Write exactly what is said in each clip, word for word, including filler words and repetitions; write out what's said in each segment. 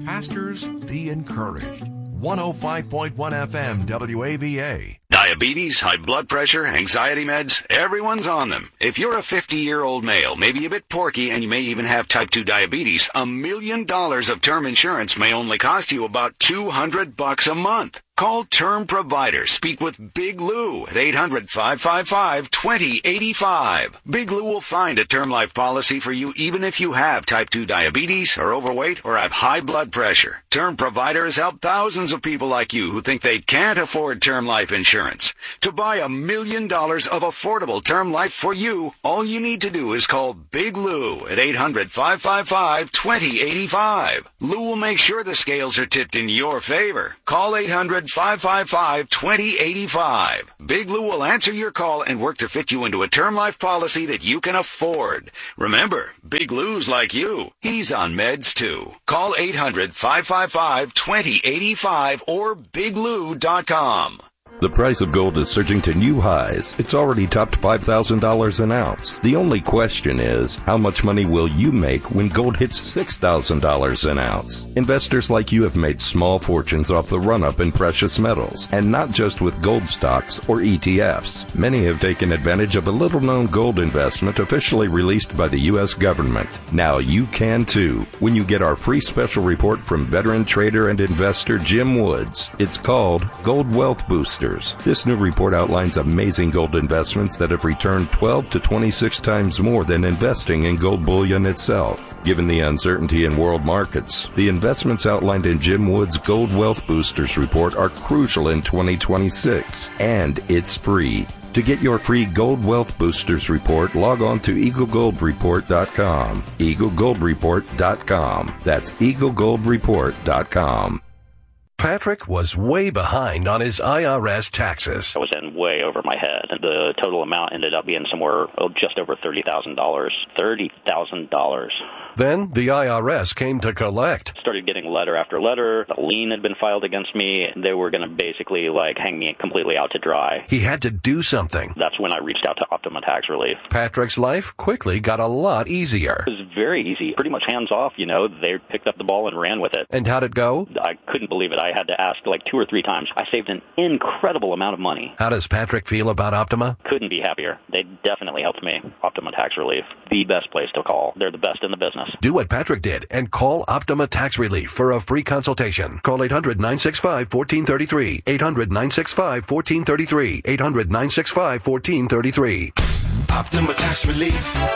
Pastors, be encouraged. one oh five point one F M W A V A. Diabetes, high blood pressure, anxiety meds, everyone's on them. If you're a fifty-year-old male, maybe a bit porky, and you may even have type two diabetes, a million dollars of term insurance may only cost you about two hundred bucks a month. Call Term Provider. Speak with Big Lou at eight hundred, five five five, two oh eight five. Big Lou will find a term life policy for you even if you have type two diabetes, are overweight, or have high blood pressure. Term Provider has helped thousands of people like you who think they can't afford term life insurance. To buy a million dollars of affordable term life for you, all you need to do is call Big Lou at eight hundred, five five five, two oh eight five. Lou will make sure the scales are tipped in your favor. Call eight hundred, five five five, two oh eight five. Big Lou will answer your call and work to fit you into a term life policy that you can afford. Remember, Big Lou's like you. He's on meds too. Call eight hundred, five five five, two oh eight five or big lou dot com. The price of gold is surging to new highs. It's already topped five thousand dollars an ounce. The only question is, how much money will you make when gold hits six thousand dollars an ounce? Investors like you have made small fortunes off the run-up in precious metals, and not just with gold stocks or E T Fs. Many have taken advantage of a little-known gold investment officially released by the U S government. Now you can too, when you get our free special report from veteran trader and investor Jim Woods. It's called Gold Wealth Booster. This new report outlines amazing gold investments that have returned twelve to twenty-six times more than investing in gold bullion itself. Given the uncertainty in world markets, the investments outlined in Jim Wood's Gold Wealth Boosters report are crucial in twenty twenty-six, and it's free. To get your free Gold Wealth Boosters report, log on to eagle gold report dot com. eagle gold report dot com. That's eagle gold report dot com. Patrick was way behind on his I R S taxes. I was in way over my head, and the total amount ended up being somewhere oh, just over thirty thousand dollars. thirty thousand dollars. Then the I R S came to collect. Started getting letter after letter. A lien had been filed against me. They were going to basically like hang me completely out to dry. He had to do something. That's when I reached out to Optima Tax Relief. Patrick's life quickly got a lot easier. It was very easy. Pretty much hands off, you know. They picked up the ball and ran with it. And how'd it go? I couldn't believe it. I had to ask like two or three times. I saved an incredible amount of money. How does Patrick feel about Optima? Couldn't be happier. They definitely helped me. Optima Tax Relief, the best place to call. They're the best in the business. Do what Patrick did and call Optima Tax Relief for a free consultation. Call eight hundred, nine six five, one four three three. eight hundred, nine six five, one four three three. eight hundred, nine six five, one four three three. Optima Tax Relief.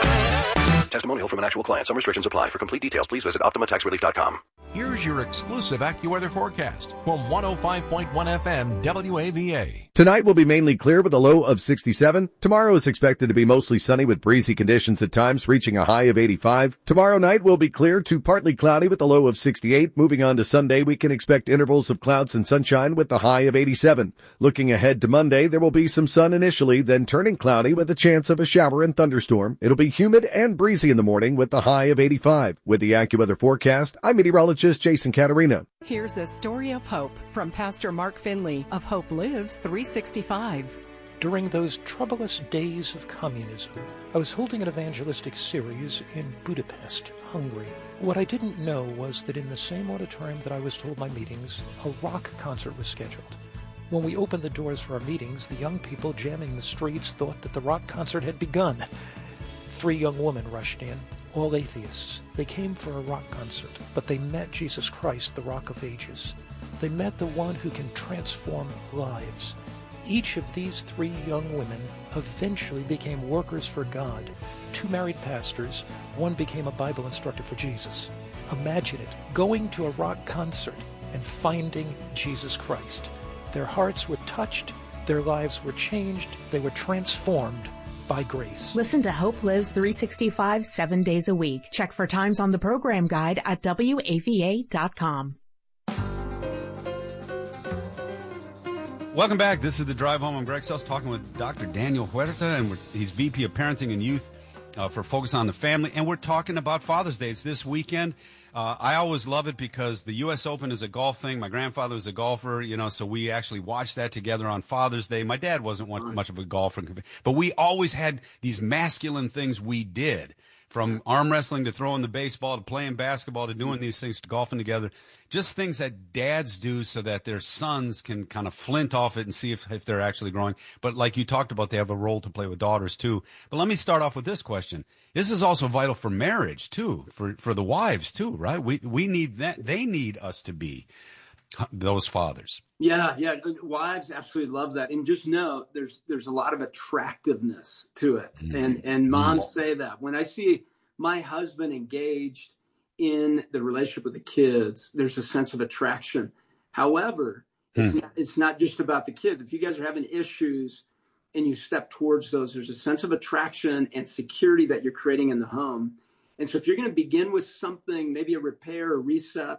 Testimonial from an actual client. Some restrictions apply. For complete details, please visit optima tax relief dot com. Here's your exclusive AccuWeather forecast from one oh five point one F M W A V A. Tonight will be mainly clear with a low of sixty-seven. Tomorrow is expected to be mostly sunny with breezy conditions at times, reaching a high of eighty-five. Tomorrow night will be clear to partly cloudy with a low of sixty-eight. Moving on to Sunday, we can expect intervals of clouds and sunshine with a high of eighty-seven. Looking ahead to Monday, there will be some sun initially, then turning cloudy with a chance of a shower and thunderstorm. It'll be humid and breezy in the morning with a high of eighty-five. With the AccuWeather forecast, I'm meteorologist Jason Caterina. Here's a story of hope from Pastor Mark Finley of Hope Lives three sixty-five. During those troublous days of communism, I was holding an evangelistic series in Budapest, Hungary. What I didn't know was that in the same auditorium that I was to hold my meetings, a rock concert was scheduled. When we opened the doors for our meetings, the young people jamming the streets thought that the rock concert had begun. Three young women rushed in, all atheists. They came for a rock concert, but they met Jesus Christ, the Rock of Ages. They met the one who can transform lives. Each of these three young women eventually became workers for God. Two married pastors, one became a Bible instructor for Jesus. Imagine it, going to a rock concert and finding Jesus Christ. Their hearts were touched, their lives were changed, they were transformed by grace. Listen to Hope Lives three sixty-five seven days a week. Check for times on the program guide at W A V A dot com. Welcome back. This is The Drive Home. I'm Greg Sells talking with Doctor Daniel Huerta, and we're, he's V P of Parenting and Youth uh, for Focus on the Family, and we're talking about Father's Day. It's this weekend. Uh, I always love it because the U S Open is a golf thing. My grandfather was a golfer, you know, so we actually watched that together on Father's Day. My dad wasn't one, much of a golfer, but we always had these masculine things we did From arm wrestling to throwing the baseball to playing basketball to doing these things to golfing together, just things that dads do so that their sons can kind of flint off it and see if, if they're actually growing. But like you talked about, they have a role to play with daughters too. But let me start off with this question. This is also vital for marriage too, for, for the wives too, right? We, we need that. They need us to be those fathers. Yeah, yeah. Wives absolutely love that. And just know there's there's a lot of attractiveness to it. Mm-hmm. And and moms mm-hmm. say that. When I see my husband engaged in the relationship with the kids, there's a sense of attraction. However, mm. it's, not, it's not just about the kids. If you guys are having issues and you step towards those, there's a sense of attraction and security that you're creating in the home. And so if you're going to begin with something, maybe a repair or reset,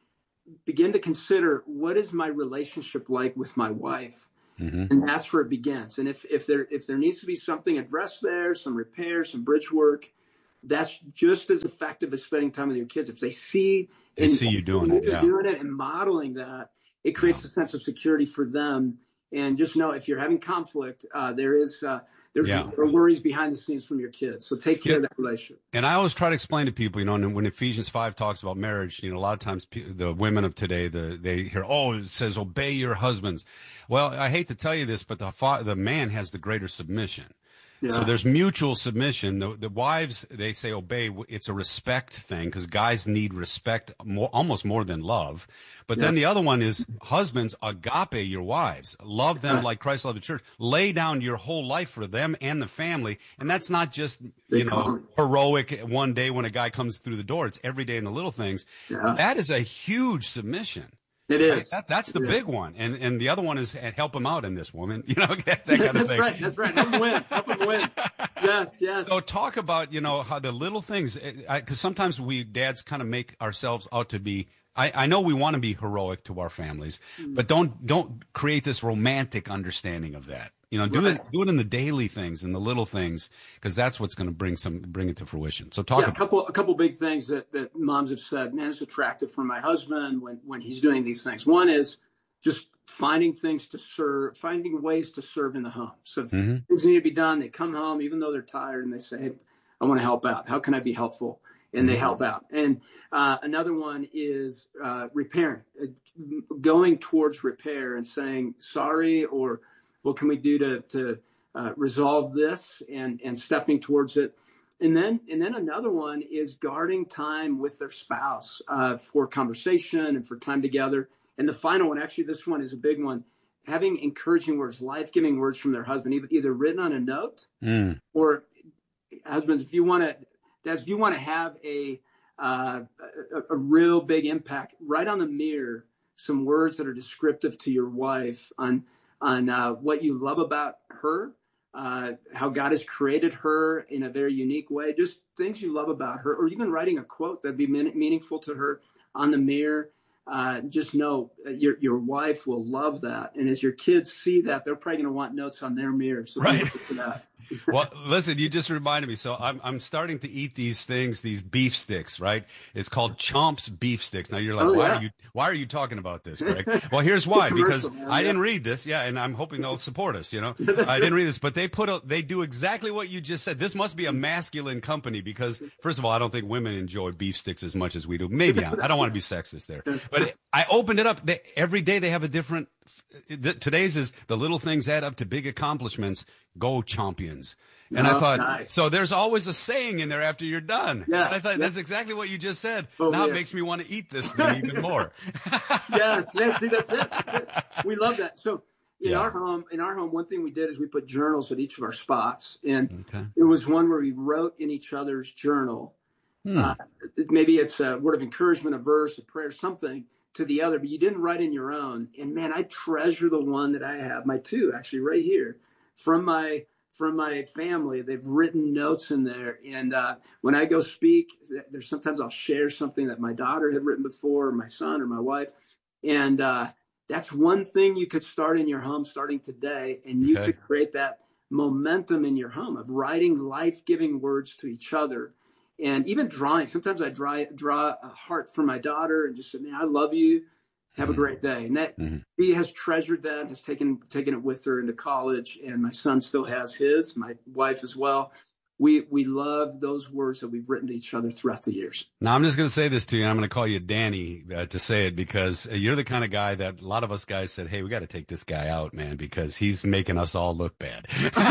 begin to consider, what is my relationship like with my wife? Mm-hmm. And that's where it begins. And if, if there if there needs to be something addressed there, some repair, some bridge work, that's just as effective as spending time with your kids. If they see they and, see you doing it, yeah. doing it and modeling that, it creates yeah. a sense of security for them. And just know, if you're having conflict, uh, there is uh, there's yeah. worries behind the scenes from your kids. So take care yeah. of that relationship. And I always try to explain to people, you know, and when Ephesians five talks about marriage, you know, a lot of times the women of today, the they hear, oh, it says obey your husbands. Well, I hate to tell you this, but the the man has the greater submission. Yeah. So there's mutual submission. The, the wives, they say obey. It's a respect thing, because guys need respect more, almost more than love. But yeah. then the other one is husbands, agape your wives. Love them like Christ loved the church. Lay down your whole life for them and the family. And that's not just, you know, heroic one day when a guy comes through the door. It's every day in the little things. Yeah. That is a huge submission. It is. Right? That, that's the it big is. one. And and the other one is help him out in this, woman. You know, that kind of that's thing. Right. That's right. Help him win. Help him win. Yes, yes. So talk about, you know, how the little things, because sometimes we dads kind of make ourselves out to be, I, I know we want to be heroic to our families, mm. but don't don't create this romantic understanding of that. You know, do right. it do it in the daily things, in the little things, because that's what's going to bring some bring it to fruition. So talk yeah, about a couple a couple big things that, that moms have said. Man, it's attractive for my husband when when he's doing these things. One is just finding things to serve, finding ways to serve in the home. So if mm-hmm. things need to be done, they come home even though they're tired and they say, "Hey, I want to help out. How can I be helpful?" And they help out. And uh, another one is uh, repairing, uh, going towards repair and saying sorry, or what can we do to to uh, resolve this, and and stepping towards it. And then and then another one is guarding time with their spouse uh, for conversation and for time together. And the final one, actually, this one is a big one, having encouraging words, life-giving words from their husband, either, either written on a note mm. or husbands, if you want to, dads, if you want to have a, uh, a a real big impact, write on the mirror some words that are descriptive to your wife on on uh, what you love about her, uh, how God has created her in a very unique way, just things you love about her, or even writing a quote that'd be mean, meaningful to her on the mirror. Uh, just know your your wife will love that. And as your kids see that, they're probably going to want notes on their mirror. So right. For that. Well, listen, you just reminded me. So I'm I'm starting to eat these things, these beef sticks, right? It's called Chomp's beef sticks. Now you're like, oh, why yeah. are you why are you talking about this, Greg? Well, here's why. Because man, I yeah. didn't read this, yeah, and I'm hoping they'll support us. You know, I didn't read this, but they put a, they do exactly what you just said. This must be a masculine company, because first of all, I don't think women enjoy beef sticks as much as we do. Maybe I'm, I don't want to be sexist there, but it, I opened it up. They, every day they have a different. Today's is the little things add up to big accomplishments. Go Chompions. And oh, I thought, nice. So there's always a saying in there after you're done. Yeah, and I thought yeah. that's exactly what you just said. Oh, now yeah. it makes me want to eat this thing even more. yes, yes, see, that's it. That's it. We love that. So in yeah. our home, in our home, one thing we did is we put journals at each of our spots, and okay. it was one where we wrote in each other's journal. Hmm. Uh, maybe it's a word of encouragement, a verse, a prayer, something to the other, but you didn't write in your own. And man, I treasure the one that I have, my two actually right here from my from my family. They've written notes in there. And uh, when I go speak, there's sometimes I'll share something that my daughter had written before, or my son or my wife. And uh, that's one thing you could start in your home starting today. And you okay. could create that momentum in your home of writing life-giving words to each other. And even drawing. Sometimes I draw, draw a heart for my daughter and just say, man, I love you. Have a great day. And that mm-hmm. she has treasured that, has taken taken it with her into college. And my son still has his, my wife as well. we we love those words that we've written to each other throughout the years. Now, I'm just going to say this to you. I'm going to call you Danny uh, to say it, because you're the kind of guy that a lot of us guys said, hey, we got to take this guy out, man, because he's making us all look bad.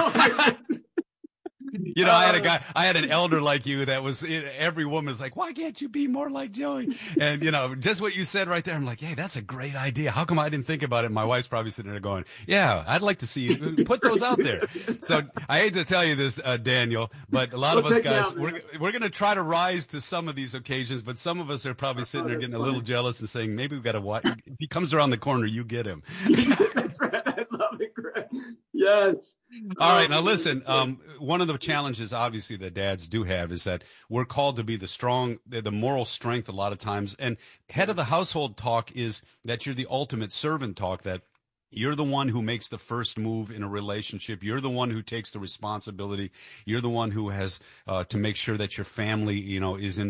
You know, I had a guy, I had an elder like you that was, every woman's like, why can't you be more like Joey? And, you know, just what you said right there, I'm like, hey, that's a great idea. How come I didn't think about it? And my wife's probably sitting there going, yeah, I'd like to see you put those out there. So I hate to tell you this, uh, Daniel, but a lot of us guys, down, we're, we're going to try to rise to some of these occasions, but some of us are probably sitting there getting a little jealous and saying, maybe we've got to watch. If he comes around the corner, you get him. That's right. I love it, Greg. Yes. All right. Now, listen, um, one of the challenges, obviously, that dads do have is that we're called to be the strong, the moral strength a lot of times. And head of the household talk is that you're the ultimate servant talk, that you're the one who makes the first move in a relationship. You're the one who takes the responsibility. You're the one who has uh, to make sure that your family, you know, is in